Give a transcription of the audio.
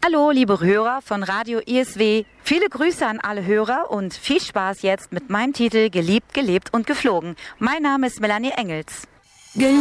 Hallo, liebe Hörer von Radio ISW. Viele Grüße an alle Hörer und viel Spaß jetzt mit meinem Titel Geliebt, gelebt und geflogen. Mein Name ist Melanie Engels.